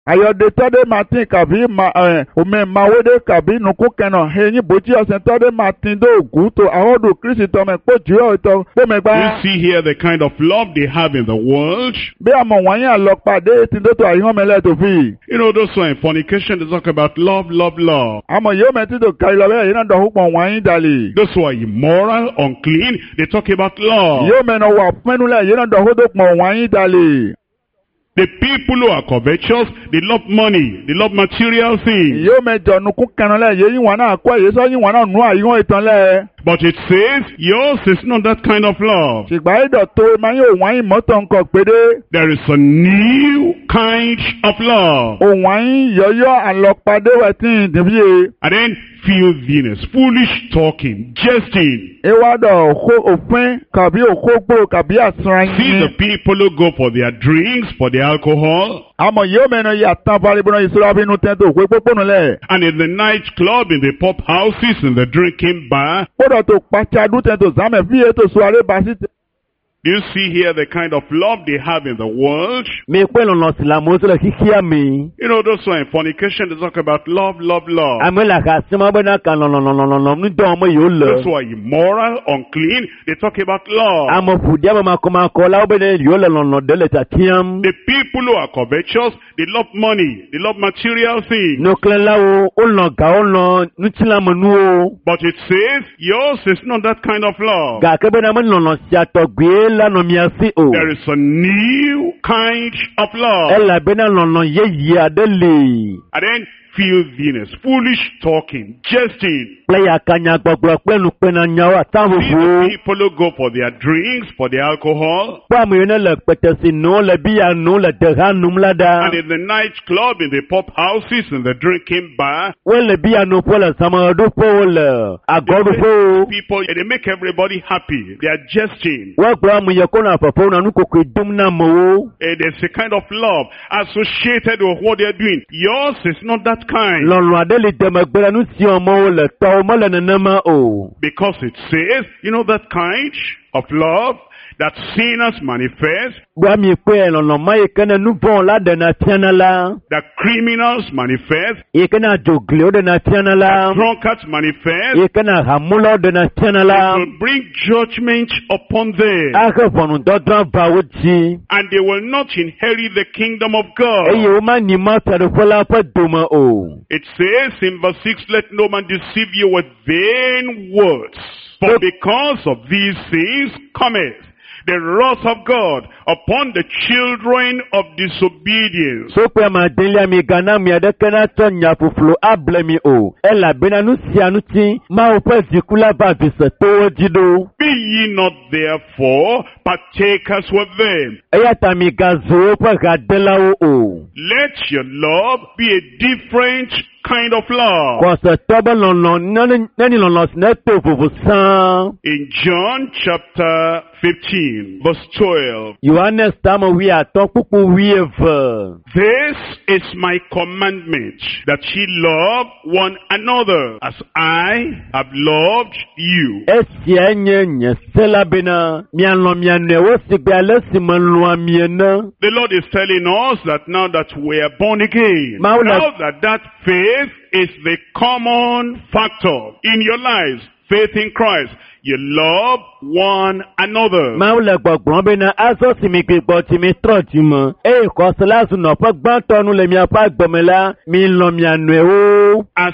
ayode tode Martin kabi ome mawede kabi nuku keno henyi boji osen tode Martin do guto ahodo Kristi to me poju to pe me gba. You see here the kind of love they have in the world. Bí àmọ́ wọ̀nyí àlọ́pàdé ti dé tó àyíwọ́n mẹ́lẹ́ tó fi. You know, those who are in fornication, they talk about love, love, love. Àmọ́ yóò mẹ́tí tó kárí lọ bẹ́ẹ̀ yìí náà dọ̀hún pọ̀ wọ̀nyí dalè. Those who are immoral, unclean, they talk about love. Yóò mẹ́nà wà fẹ́nulẹ̀ yìí náà dọ̀hún tó pọ̀ wọ̀nyí dalè. The people who are covetous, they love money, they love material things. Yóò mẹ́jọ nukú kẹrànlẹ̀ yìí wọn náà kọ́ èyí sọ yìí wọn náà nú àyíwọ́n ìtàn lẹ̀. But it says, yours is not that kind of love. Ṣùgbọ́n ìdọ̀tò máa yóò wọ̀nyí mọ́tò nǹkan pédé. There is a new kind of love. Òwọ̀nyí yọ̀yọ́ àlọ́pàdé wẹ̀ tí ì dìbíye. And then filthiness, foolish talking, jesting. Ìwádọ̀ òfin kàbí òkógbò kàbí àsìrànyìn. See the people who go for their drinks, for their alcohol. Àmọ́ yóò mẹ́nà yà tán balibọ́nà ìṣúra bínú tẹ́ntò òkú pópónù lẹ̀. And in the night club, in the pub houses, in the drinking bar. Kódà tó pàṣẹ tẹ́ntò sámẹ̀ fi ètò sùwárẹ́ bá sí. Do you see here the kind of love they have in the world? Mi pẹ́ lọ́nà sílámù sọ́lá kíkíá mi. You know, those who are in fornication, they talk about love, love, love. Àmì làkà símọ́ bẹ́ẹ̀ náà kan lọ́nà nídọ̀ ọmọ yóò lọ. Those who are immoral, unclean, they talk about love. Àmọ̀ fùdí àmọ̀ máa kọ́ láwọ́ bẹ́ẹ̀ yóò lọ lọ́nà délẹ̀ tàkíyàm. The people who are covetous, they love money, they love material things. Nùkìlẹ̀ láwo ó lọ gà ó lọ nùtìlámù nù o. But it says, yours is not that kind of love. Gà kẹ́bẹ́ náà mọ̀ lọ́nà sí àtọ̀gbé lánàá mi àsí o. There is a new kind of love. Ẹ làbẹ́ náà lọ́nà yéyí adélè. And then filthiness, foolish talking, jesting. Playa kanya gbọgbọ pẹnu pẹna nyawo àtàwọn See fò. the people who go for their drinks, for their alcohol. Pàmò yẹn lẹ pẹtẹsì nù lẹ bíyà nù lẹ dẹ̀ha nù múládà. And in the night club, in the pub houses, in the drinking bar. Wọ́n lè bíyà nù fọ́ lẹ sàmọ́dún fọ́ lẹ àgọ́dún fọ́. People, they make everybody happy. They are jesting. Wọ́n gbọ́ àmì yẹ kó nà àfọ̀fọ́ nà nù kòkò ìdúm náà mọ̀ wó. There's a kind of love associated with what they're doing. Yours is not that kind. Lọ́nà àdéhùn dẹ̀mẹ̀gbẹ̀rẹ̀ nù sí ọmọ wò lẹ̀ tọ́ ọmọ lẹ̀ nínú mọ́ o. Because it says, you know that kind of love that sinners manifest, Gbọ́ àmì pé ẹ̀ lọ́nà má yẹ kẹ́nẹ̀ nù bọ́n ládẹ̀nà tíánà la. that criminals manifest, Yẹ kẹ́nẹ̀ àjòglè ó dẹ̀nà tíánà la. drunkards manifest, Yẹ kẹ́nẹ̀ àhàmúlọ̀ ó dẹ̀nà tíánà la. it will bring judgment upon them. Áhẹ́ fọ̀nù dọ́dún àbáwò jí. And they will not inherit the kingdom of God. Eye o ma ni ma tẹ̀lé fọlá fẹ́ dùnmọ́ o. It says in verse 6, let no man deceive you with vain words. For because of these things cometh the wrath of God upon the children of disobedience. So pé ma délé mi gana mi adékẹ́ náà tọ́ nya fufulu abilẹ̀ mi o. Ẹ làbẹ́ náà nu sí àánú tí máa fẹ́ dìkú lábà bìsẹ̀ tó wọ́n jí do. Be ye not therefore partakers with them. Ẹ yàtà mi ga zòó pẹ́ ga dẹ́láwó o. Let your love be a different kind of love. Kọ̀sẹ̀ tọ́bẹ̀ lọ́nà nẹ́ni lọ́nà sinẹ́ tó fòfò sán. In John chapter 15, verse 12. Yohanes táwọn wí àtọ́ púpọ̀ wí ẹ̀fẹ̀. This is my commandment, that ye love one another as I have loved you. Ẹ sì ẹ̀ nyẹ sẹ́lá bẹ́ẹ̀ náà. Miànlọ́ miànú ẹ̀ wọ́n sì gbé alẹ́ sì mọ̀ lọ́wọ́ miẹ̀ náà. The Lord is telling us that now that we are born again, now that faith is the common factor in your lives, faith in Christ, you love one another. Máa ń lẹ gbọ̀gbọ̀n bí na aṣọ sì mi gbígbọ́ tí mi tọ̀ jù mọ́. Èyí kọ́ síláàsì náà fẹ́ gbọ́n tọ́nu lèmi apá gbọ̀mẹ́lá mi lọ mi ànú ẹ̀ o. As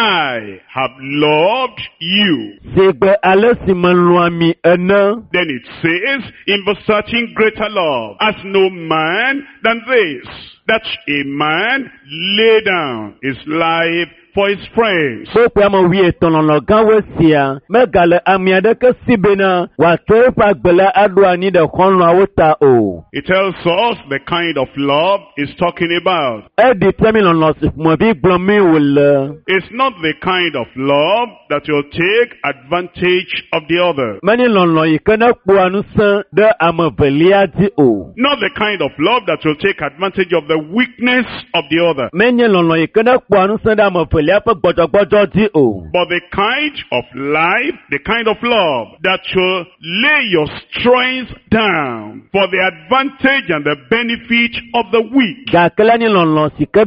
I have loved you. Ṣègbè alẹ́ sì máa ń lo àmì ẹ̀nà. Then it says in verse 13, greater love has no man than this, that a man lay down his life for his friends. So pé àmọ̀ wí ètò ọ̀nà gánwé sí à. Mẹ́gàlẹ̀ àmì àdẹ́kẹ́ síbẹ̀ náà wà tó ipa gbẹ̀lẹ̀ àdúrà ní ìdẹ̀kọ́ ńlọ àwòtá o. It tells us the kind of love he's talking about. Ẹ di tẹ́mi lọ́nà sí fún ọ bí gbọ́n mi wò lẹ. It's not the kind of love that will take advantage of the other. Mẹ́ni lọ́nà ìkẹ́nẹ́ pọ̀ àánú sán dẹ́ àmọ̀ bẹ̀lẹ́ àdí o. Not the kind of love that will take advantage of the weakness of the other. Mẹ́ni lọ́nà ìkẹ́nẹ́ pọ̀ àánú sán dẹ́ àmọ̀ bẹ̀lẹ́ lẹ́ pẹ́ gbọ́jọgbọ́jọ tí o. but the kind of life, the kind of love that will lay your strength down for the advantage and the benefit of the weak. Gàkẹ́lẹ́ ní lọ̀nà sì kẹ́